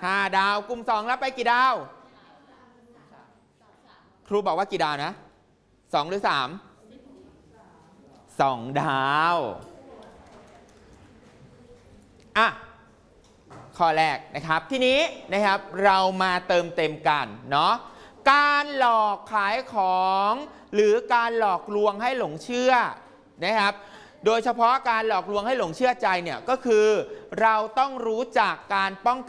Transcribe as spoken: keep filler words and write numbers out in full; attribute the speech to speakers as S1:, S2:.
S1: ห้าดาวกลุ่มสองรับไปกี่ดาวครูบอกว่ากี่ดาวนะสองหรือสามสองดาวอ่ะข้อแรกนะครับทีนี้นะครับเรามาเติมเต็มกันเนาะการหลอกขายของหรือการหลอกลวงให้หลงเชื่อนะครับโดยเฉพาะการหลอกลวงให้หลงเชื่อใจเนี่ยก็คือเราต้องรู้จักการป้องกัน